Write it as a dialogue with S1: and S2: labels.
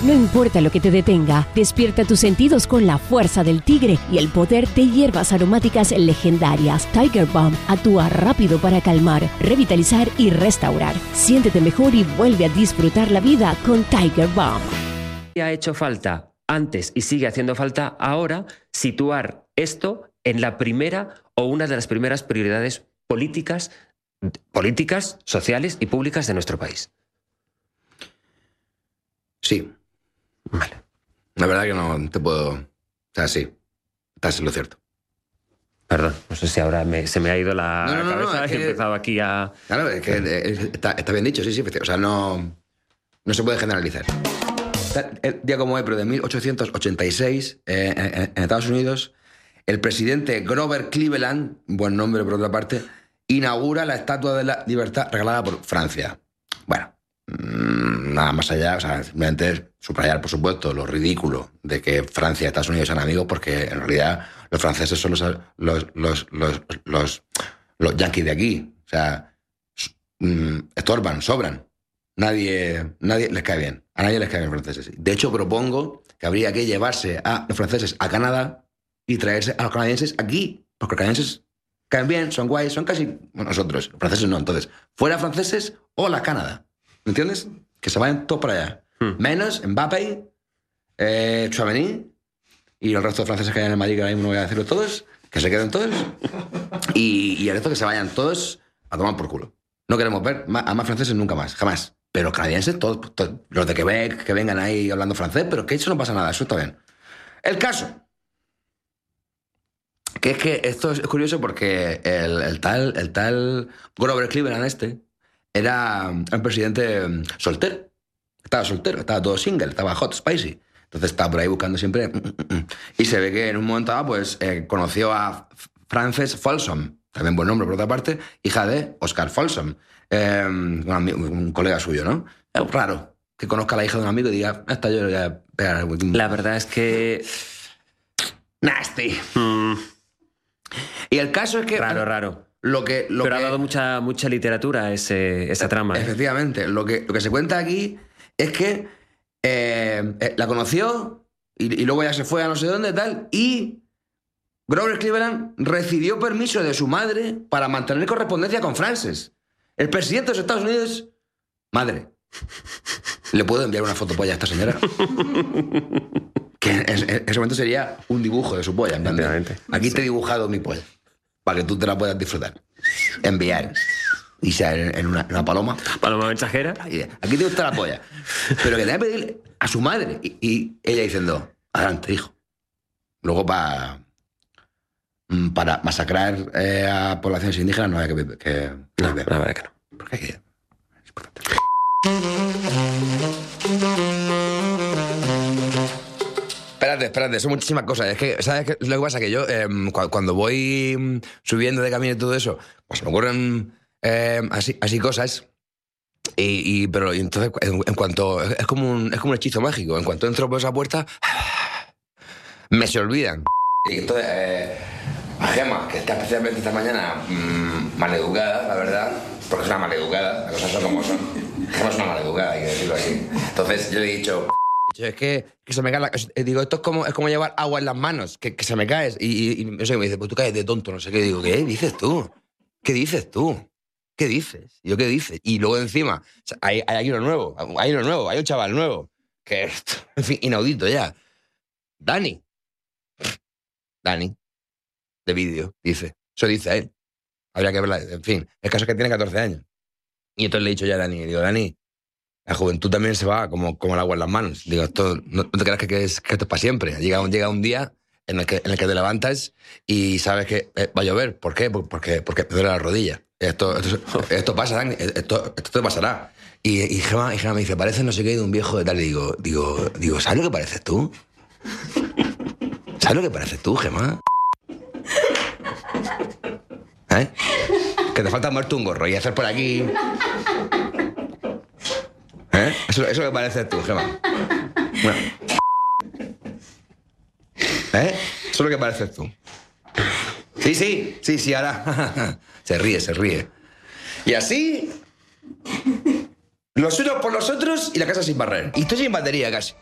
S1: No importa lo que te detenga, despierta tus sentidos con la fuerza del tigre y el poder de hierbas aromáticas legendarias. Tiger Balm actúa rápido para calmar, revitalizar y restaurar. Siéntete mejor y vuelve a disfrutar la vida con Tiger Balm.
S2: Ha hecho falta antes y sigue haciendo falta ahora situar esto en la primera o una de las primeras prioridades políticas, sociales y públicas de nuestro país.
S3: Sí.
S2: Vale.
S3: La verdad que no te puedo... O sea, sí. Estás en lo cierto.
S2: Perdón, no sé si ahora se me ha ido la cabeza
S3: es
S2: y he empezado aquí a...
S3: Claro, es que está bien dicho, sí. O sea, no se puede generalizar. El día como hoy, pero de 1886, en Estados Unidos, el presidente Grover Cleveland, buen nombre por otra parte, inaugura la Estatua de la Libertad regalada por Francia. Bueno, nada más allá, o sea, simplemente subrayar, por supuesto, lo ridículo de que Francia y Estados Unidos sean amigos, porque en realidad los franceses son los yanquis de aquí. O sea, estorban, sobran. Nadie les cae bien. A nadie les caen bien los franceses. De hecho, propongo que habría que llevarse a los franceses a Canadá y traerse a los canadienses aquí, porque los canadienses caen bien, son guays, son casi nosotros. Los franceses no. Entonces, fuera franceses o la Canadá. ¿Me entiendes? Que se vayan todos para allá. Menos Mbappé, Tchouaméni y el resto de franceses que hay en el Madrid, que ahora mismo no voy a decirlo todos, que se queden todos. Y el resto que se vayan todos a tomar por culo. No queremos ver a más franceses nunca más, jamás. Pero los canadienses, todos, los de Quebec, que vengan ahí hablando francés, pero que eso no pasa nada, eso está bien. El caso, que es que esto es curioso porque el tal Grover Cleveland era un presidente soltero. Estaba todo single, estaba hot, spicy. Entonces estaba por ahí buscando siempre... Y se ve que en un momento dado, pues, conoció a Frances Folsom, también buen nombre por otra parte, hija de Oscar Folsom, un colega suyo, ¿no? Es raro que conozca a la hija de un amigo y diga, esta yo le voy a pegar.
S2: La verdad es que...
S3: Nasty. Y el caso es que...
S2: Raro. Pero ha dado mucha literatura esa trama.
S3: Efectivamente. Lo que se cuenta aquí es que la conoció y luego ya se fue a no sé dónde tal, y Grover Cleveland recibió permiso de su madre para mantener correspondencia con Frances. El presidente de los Estados Unidos... Madre, ¿le puedo enviar una fotopolla a esta señora? Que en ese momento sería un dibujo de su polla. Aquí te he dibujado mi polla, para que tú te la puedas disfrutar. Enviar. Y sea en una paloma.
S2: Paloma mensajera.
S3: Aquí te gusta la polla. Pero que te voy a pedir a su madre. Y ella diciendo, adelante, hijo. Luego para masacrar a poblaciones indígenas no hay que
S2: No, la verdad que no.
S3: Porque es importante. Espérate, son muchísimas cosas. Es que, ¿sabes qué? Lo que pasa es que yo, cuando voy subiendo de camino y todo eso, pues me ocurren así cosas. Pero entonces, en cuanto... Es como un hechizo mágico. En cuanto entro por esa puerta, me se olvidan. Y entonces, a Gemma, que está especialmente esta mañana maleducada, la verdad, porque es una maleducada, las cosas son como son. Gemma es una maleducada, hay que decirlo así. Entonces yo le he dicho, es que se me cae digo, esto es como llevar agua en las manos, que se me caes. Y no sé, me dice, pues tú caes de tonto, no sé qué. Digo, ¿qué dices tú? ¿Qué dices tú? ¿Qué dices? Y yo, ¿qué dices? Y luego encima, o sea, hay uno nuevo, hay un chaval nuevo, que es, en fin, inaudito ya. Dani, de vídeo, dice. Eso dice él. Habría que verla, en fin. El caso es que tiene 14 años. Y entonces le he dicho ya a Dani, digo, Dani, la juventud también se va como el agua en las manos. Digo, esto, no te creas que esto es para siempre. Llega un día en el que te levantas y sabes que va a llover. ¿Por qué? Porque me duele la rodilla. Esto pasa, Dani, esto te pasará. Y Gemma me dice, parece no sé qué de un viejo de tal. Y digo, ¿sabes lo que pareces tú? ¿Sabes lo que pareces tú, Gemma? ¿Eh? Que te falta muerte un gorro y hacer por aquí... ¿Eh? Eso es lo que pareces tú, Gemma. Bueno. ¿Eh? Eso es lo que pareces tú. Sí, ahora... Se ríe. Y así... Los unos por los otros y la casa sin barrer. Y estoy sin batería casi.